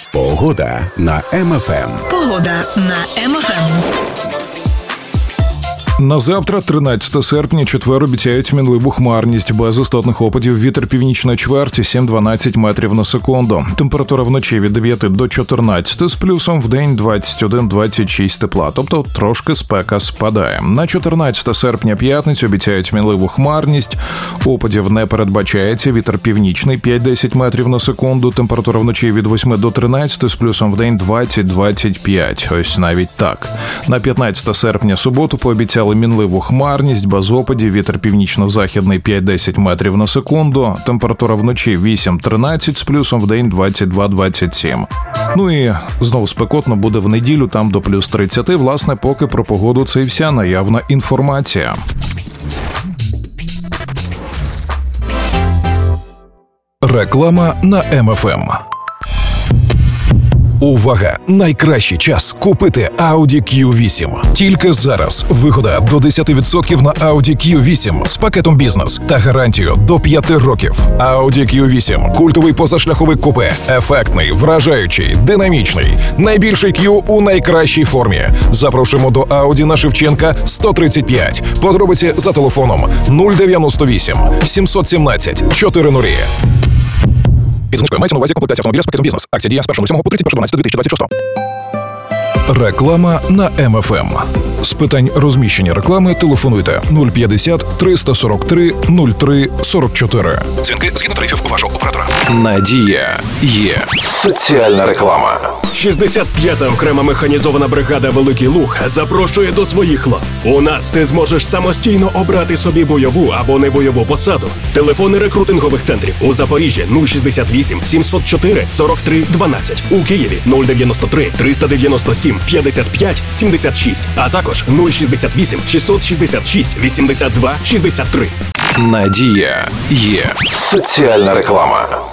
Погода на МФМ. Погода на МФМ. На завтра, 13 серпня, четвер, обіцяють мінливу хмарність, без істотних опадів, вітер північної чверті 7-12 метрів на секунду. Температура вночі від 9 до 14, з плюсом вдень 21-26 тепла, тобто трошки спека спадає. На 14 серпня, п'ятницю, обіцяють мінливу хмарність, опадів не передбачається, вітер північний 5-10 метрів на секунду, температура вночі від 8 до 13, з плюсом вдень 20-25, ось навіть так. На 15 серпня, суботу, пообіцяли мінливу хмарність, без опадів, вітер північно-західний 5-10 метрів на секунду, температура вночі 8-13, з плюсом вдень 22-27. Ну і знову спекотно буде в неділю, там до плюс 30, власне, поки про погоду це і вся наявна інформація. Реклама на МФМ. Увага! Найкращий час купити Audi Q8. Тільки зараз вигода до 10% на Audi Q8 з пакетом бізнес та гарантію до 5 років. Audi Q8 – культовий позашляховик купе. Ефектний, вражаючий, динамічний. Найбільший Q у найкращій формі. Запрошуємо до Audi на Шевченка 135. Подробиці за телефоном 098 717 400. Під знижкою мається на увазі комплектація автомобіля з пакетом бізнес. Акція діє з 1.07 по 31.12.2026. Реклама на МФМ. З питань розміщення реклами телефонуйте 050 343 03 44. Дзвінки згідно тарифів вашого оператора. Надія є. Соціальна реклама. 65-та окрема механізована бригада «Великий Луг» запрошує до своїх лав. У нас ти зможеш самостійно обрати собі бойову або небойову посаду. Телефони рекрутингових центрів у Запоріжжі 068 704 43 12, у Києві 093 397 55 76, а також 068 666 82 63. Надія є. Соціальна реклама.